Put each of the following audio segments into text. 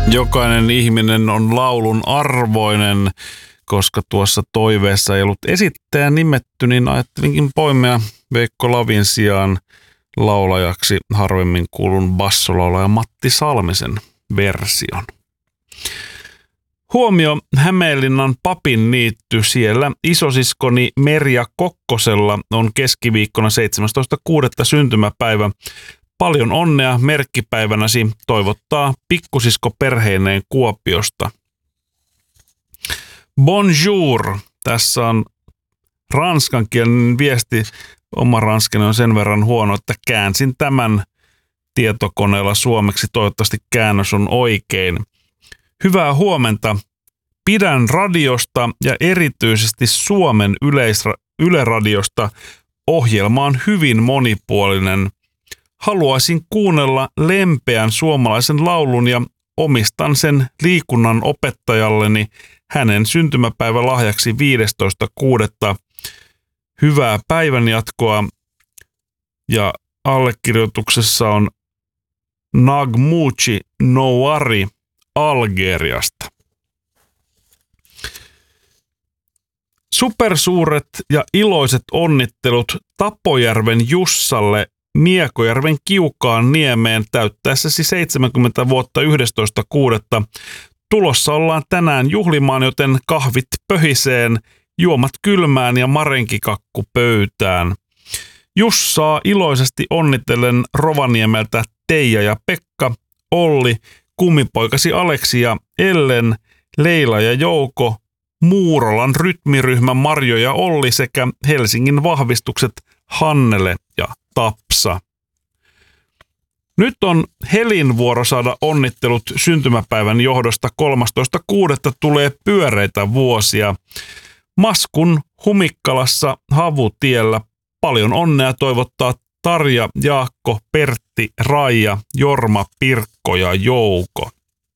Jokainen ihminen on laulun arvoinen, koska tuossa toiveessa ei ollut esittäjä nimetty, niin ajattelinkin poimia Veikko Lavin sijaan laulajaksi harvemmin kuulun bassolaulaja Matti Salmisen version. Huomio Hämeenlinnan Papinniitty, siellä isosiskoni Merja Kokkosella on keskiviikkona 17.6. syntymäpäivä. Paljon onnea merkkipäivänäsi, toivottaa pikkusisko perheineen Kuopiosta. Bonjour. Tässä on ranskankielinen viesti. Oma ranskani on sen verran huono, että käänsin tämän tietokoneella suomeksi. Toivottavasti käännös on oikein. Hyvää huomenta. Pidän radiosta ja erityisesti Suomen Yle-radiosta. Ohjelma on hyvin monipuolinen. Haluaisin kuunnella lempeän suomalaisen laulun ja omistan sen liikunnan opettajalleni hänen syntymäpäivälahjaksi 15.6. Hyvää päivänjatkoa ja allekirjoituksessa on Nagmouchi Nouari Algeriasta. Supersuuret ja iloiset onnittelut Tapojärven Jussalle Miekojärven Kiukaan niemeen täyttäessäsi 70 vuotta 11.6. Tulossa ollaan tänään juhlimaan, joten kahvit pöhiseen, juomat kylmään ja marenkikakku pöytään. Jussaa iloisesti onnitellen Rovaniemeltä Teija ja Pekka, Olli, kummipoikasi Aleksi ja Ellen, Leila ja Jouko, Muurolan rytmiryhmä Marjo ja Olli sekä Helsingin vahvistukset Hannele ja Tapsa. Nyt on Helin vuoro saada onnittelut syntymäpäivän johdosta. 13.6. tulee pyöreitä vuosia. Maskun Humikkalassa Havutiellä paljon onnea toivottaa Tarja, Jaakko, Pertti, Raija, Jorma, Pirkko ja Jouko.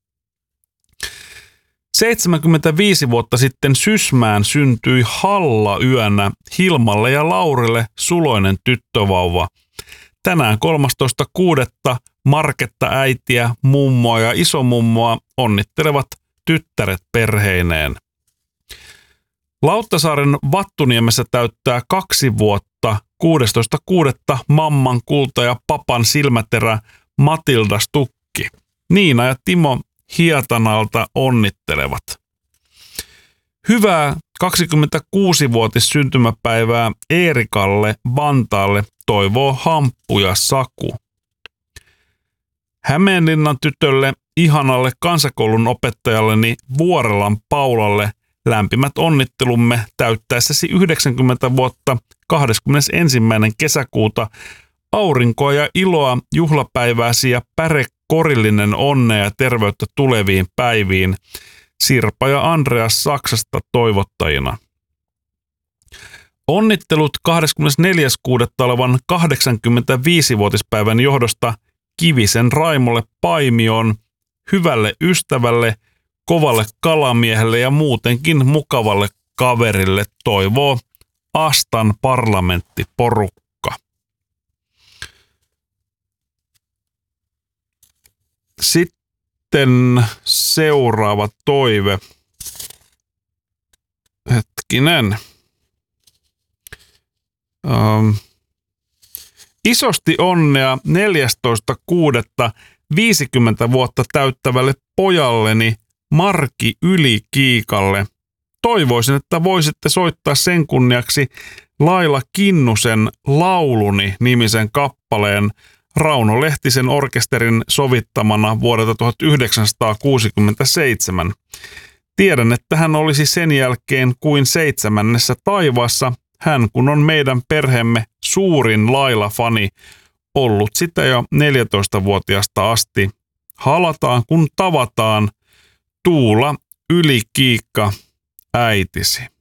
75 vuotta sitten Sysmään syntyi Halla-yönä Hilmalle ja Laurille suloinen tyttövauva. Tänään 13.6. Marketta äitiä, mummoa ja isomummoa onnittelevat tyttäret perheineen. Lauttasaaren Vattuniemessä täyttää 2 vuotta 16.6. mamman kulta ja papan silmäterä Matilda Stukki. Niina ja Timo Hietanalta onnittelevat. Hyvää 26-vuotis syntymäpäivää Eerikalle Vantaalle toivoo Hamppu ja Saku. Hämeenlinnan tytölle ihanalle kansakoulun opettajalleni Vuorelan Paulalle lämpimät onnittelumme täyttäessäsi 90 vuotta 21. kesäkuuta. Aurinkoa ja iloa juhlapäivääsi ja pärekorillinen onnea ja terveyttä tuleviin päiviin. Sirpa ja Andreas Saksasta toivottajina. Onnittelut 24.6. olevan 85-vuotispäivän johdosta Kivisen Raimolle Paimioon, hyvälle ystävälle, kovalle kalamiehelle ja muutenkin mukavalle kaverille toivoo Astan parlamenttiporukka. Sitten seuraava toive. Hetkinen. Isosti onnea 14.6. 50 vuotta täyttävälle pojalleni Marki Ylikiikalle. Toivoisin, että voisitte soittaa sen kunniaksi Laila Kinnusen Lauluni -nimisen kappaleen Rauno Lehtisen orkesterin sovittamana vuodelta 1967. Tiedän, että hän olisi sen jälkeen kuin 7. taivaassa, hän kun on meidän perheemme suurin Laila-fani, ollut sitä jo 14-vuotiaasta asti. Halataan kun tavataan, Tuula Ylikiikka, äitisi.